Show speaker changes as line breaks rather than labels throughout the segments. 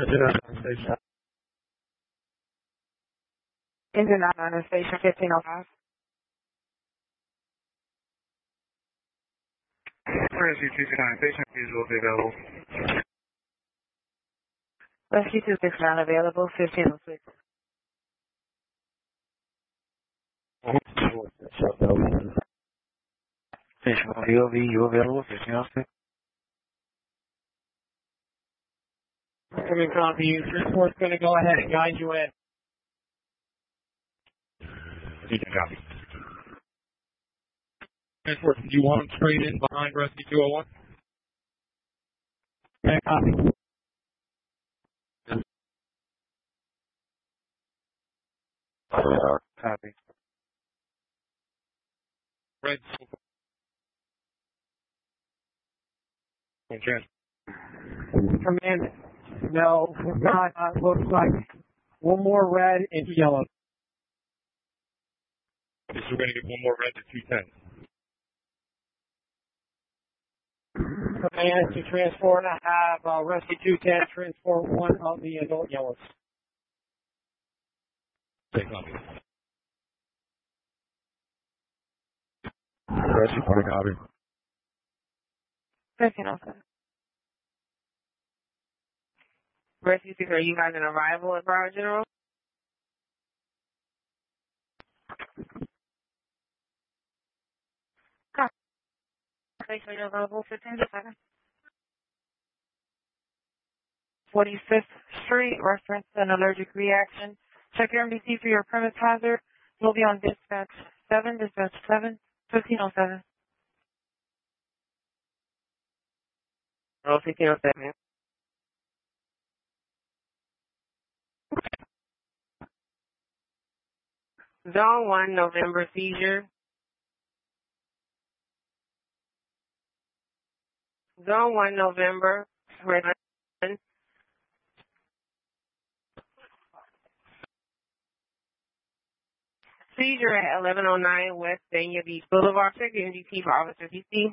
Station.
Engine 99 Station 1505.
Rescue 229 Station, please will be available.
Rescue 269 available, 1506.
Station VOV, you available, 1506.
Incoming copy, you. Transport's going to go ahead and guide you in.
Copy.
Transport, do you want them straight in behind Rescue 201? Okay, copy.
Copy.
Red. Command. No, not. Looks like one more red and yellow.
So we're going to get one more red to 210.
Command to transport. I have Rescue 210 transport one of the adult yellows.
Take copy.
Rescue 4 copy.
1507. Rescue 6, are you guys an arrival at Broward General? Copy. Station available, 1507. 45th Street, reference an allergic reaction. Check your MDC for your premise hazard. You'll be on dispatch 7, 1507. Oh, 1507. Zone 1, November seizure. Zone 1, November. Red. Seizure at 1109 West Dania Beach Boulevard. Check your NDT for Officer PC.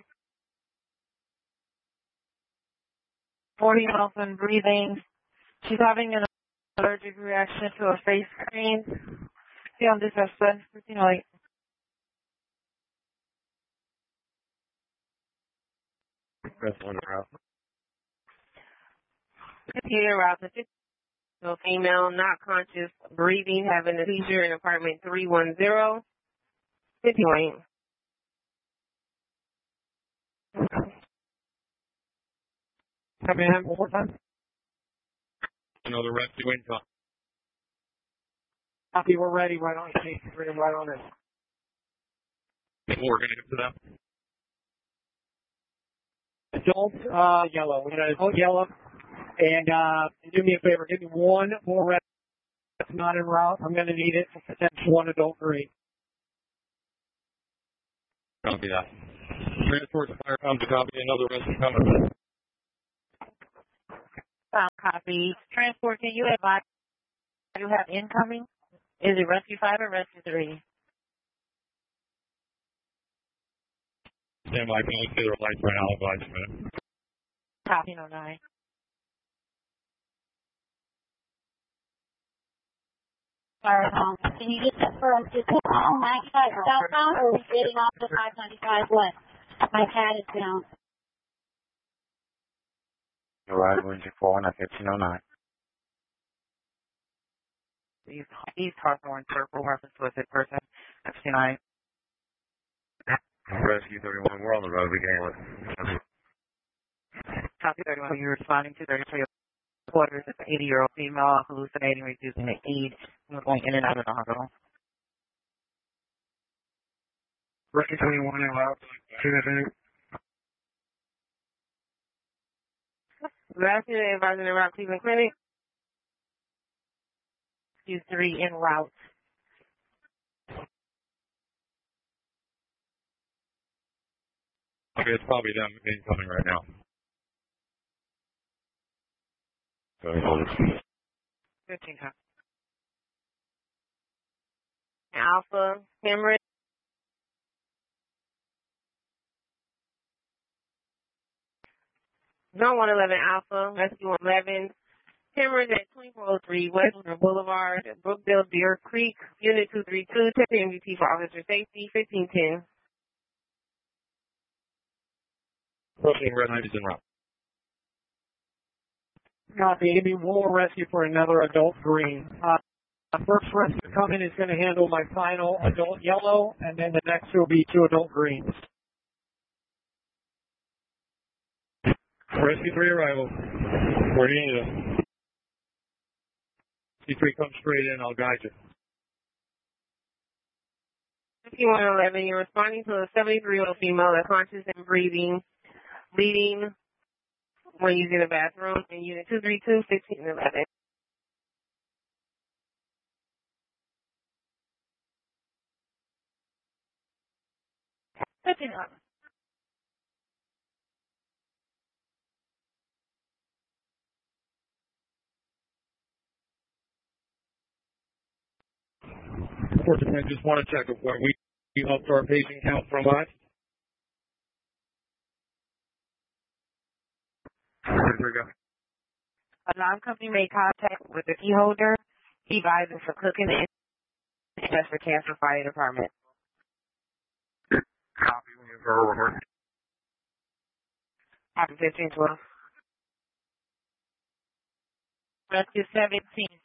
40 Nelson breathing. She's having an allergic reaction to a face cream. See on this as 1508.
Press 1 route.
Computer route to 50. So female, not conscious, breathing, having a seizure in apartment 310. 1508.
Come in one more time.
Another rescue income.
Copy, we're ready. Right on station 3, right on it.
We're going to get to them.
Adult yellow. We got adult yellow. And do me a favor, give me one more red that's not en route. I'm going to need it for potential one adult green.
Copy that. Transport to fire comes to copy another rescue coming.
Copy. Transport, can you advise you have incoming? Is it Rescue 5 or Rescue 3?
Stand by, I can only see their lights right now. I'll advise you a minute.
Copy, no 9.
Alright, can you get that for us? Is it on 95 southbound or are we getting off the 595 west? My pad is down.
Arrival engine 4 at 1509.
These Hawthorne Circle reference to a sick person. 1509.
Rescue 31, we're on the road, beginning with.
Copy 31, you're responding to 33 quarters. It's an 80-year-old female hallucinating, reducing the aid. We're going in and out of the hospital.
Rescue 21 en route.
Rescue advising en route Cleveland Clinic. Rescue 3 en route.
Okay, it's probably them incoming right now.
15 times. Alpha, Hemorrhage. Zone 111 Alpha, Rescue 11, Cameras at 2403 West Winter Boulevard, Brookdale, Deer Creek, Unit 232, check the MVT for officer safety, 1510.
Approaching red light is en route.
Copy. Give me more rescue for another adult green. First rescue coming is going to handle my final adult yellow, and then the next will be 2 adult greens.
Rescue 3 arrival. Where do you need us? C3 come straight in, I'll guide you.
5111, you're responding to a 73-year-old female that's conscious and breathing, bleeding when using the bathroom in Unit 232, 1511. Touching up.
Unfortunately, I just want to check if we upped our patient count from last. Here we go.
Alarm company made contact with the key holder. He advised for cooking and just for cancer fire department.
Copy when you go over.
After 1512. Rescue 17.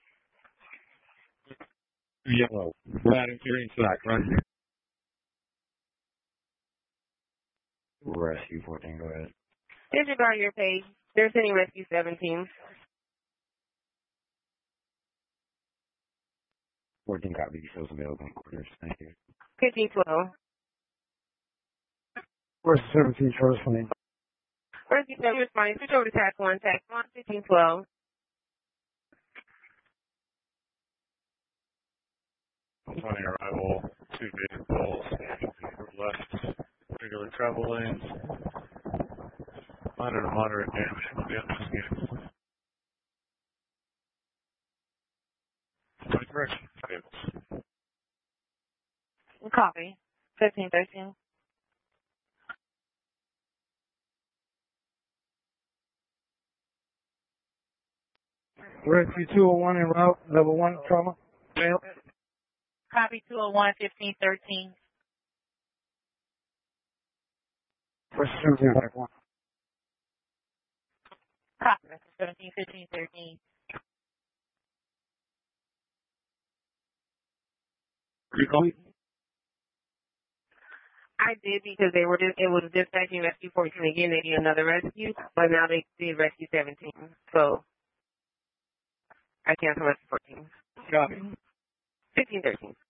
Yellow. Adding green slack, right?
Rescue 14, go ahead.
Disregard your page. They're sending rescue 17.
14 copy, shows available in quarters. Thank you.
1512.
Where's 17 first for me?
Rescue 7 responding. Switch over to tax 1, 1512.
Upon arrival, 2 vehicles, left, regular travel lanes, minor to moderate damage will be investigated. Right direction, vehicles.
Copy. 1513.
Rescue 201 en route, level 1 trauma. Fail.
Copy 201, 1513.
Where's 17 back 1?
Copy 17, 15, 13.
Recall?
I did because it was dispatching rescue 14 again. They did another rescue, but now they did rescue 17. So I canceled rescue 14.
Copy.
1513.